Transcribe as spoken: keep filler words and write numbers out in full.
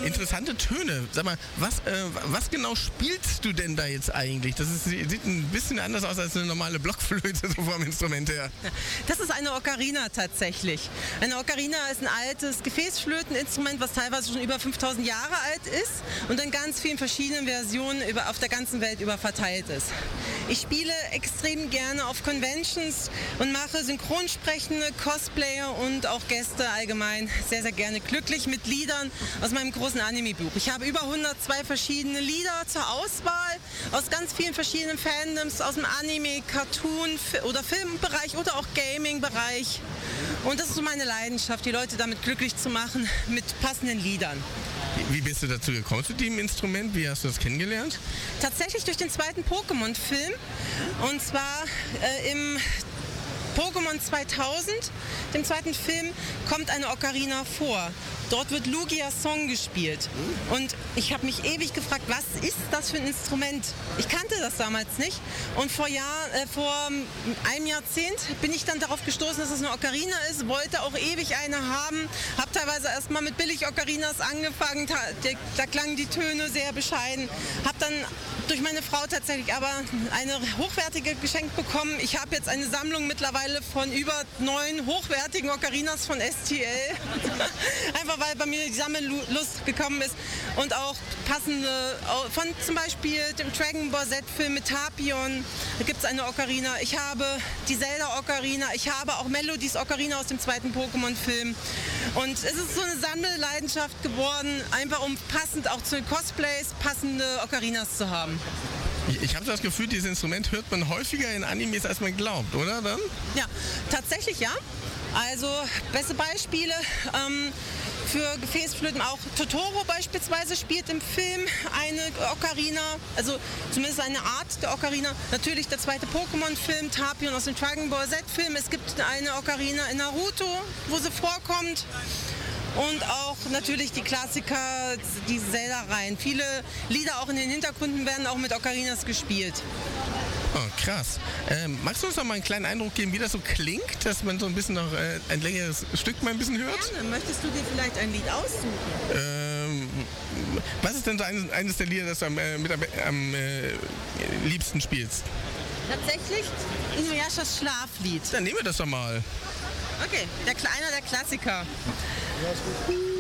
interessante Töne. Sag mal, was, äh, was genau spielst du denn da jetzt eigentlich? Das ist, sieht ein bisschen anders aus als eine normale Blockflöte so vom Instrument her. Das ist eine Ocarina tatsächlich. Eine Ocarina ist ein altes Gefäßflöteninstrument, was teilweise schon über fünftausend Jahre alt ist und in ganz vielen verschiedenen Versionen über, auf der ganzen Welt über verteilt ist. Ich spiele extrem gerne auf Conventions und mache Synchronsprechende, Cosplayer und auch Gäste allgemein sehr, sehr gerne glücklich mit Liedern aus meinem großen Anime-Buch. Ich habe über hundertzwei verschiedene Lieder zur Auswahl aus ganz vielen verschiedenen Fandoms, aus dem Anime, Cartoon oder Filmbereich oder auch Gaming-Bereich. Und das ist so meine Leidenschaft, die Leute damit glücklich zu machen mit passenden Liedern. Wie bist du dazu gekommen zu diesem Instrument? Wie hast du das kennengelernt? Tatsächlich durch den zweiten Pokémon-Film. Und zwar äh, im Pokémon zweitausend, dem zweiten Film, kommt eine Ocarina vor. Dort wird Lugias Song gespielt. Und ich habe mich ewig gefragt, was ist das für ein Instrument? Ich kannte das damals nicht. Und vor, Jahr, äh, vor einem Jahrzehnt bin ich dann darauf gestoßen, dass es eine Ocarina ist, wollte auch ewig eine haben. Habe teilweise erstmal mit Billig-Ocarinas angefangen, da, da klangen die Töne sehr bescheiden. Habe dann durch meine Frau tatsächlich aber eine hochwertige geschenkt bekommen. Ich habe jetzt eine Sammlung mittlerweile von über neun hochwertigen Ocarinas von S T L. Einfach weil bei mir die Sammellust gekommen ist und auch passende, von zum Beispiel dem Dragon Ball Z-Film mit Tapion, da gibt es eine Ocarina. Ich habe die Zelda-Ocarina, ich habe auch Melodies Ocarina aus dem zweiten Pokémon-Film. Und es ist so eine Sammelleidenschaft geworden, einfach um passend auch zu den Cosplays passende Ocarinas zu haben. Ich, ich habe das Gefühl, dieses Instrument hört man häufiger in Animes, als man glaubt, oder dann? Ja, tatsächlich ja. Also beste Beispiele ähm, für Gefäßflöten, auch Totoro beispielsweise spielt im Film eine Ocarina, also zumindest eine Art der Ocarina. Natürlich der zweite Pokémon-Film, Tapion aus dem Dragon Ball Z-Film. Es gibt eine Ocarina in Naruto, wo sie vorkommt. Und auch natürlich die Klassiker, die Zelda-Reihen. Viele Lieder auch in den Hintergründen werden auch mit Ocarinas gespielt. Oh, krass. Ähm, magst du uns noch mal einen kleinen Eindruck geben, wie das so klingt, dass man so ein bisschen noch äh, ein längeres Stück mal ein bisschen hört? Gerne. Möchtest du dir vielleicht ein Lied aussuchen? Ähm, was ist denn so eines, eines der Lieder, das du am, äh, mit am, am äh, liebsten spielst? Tatsächlich Inuyashas Schlaflied. Dann nehmen wir das doch mal. Okay, der, einer der Klassiker. Ja, ist gut.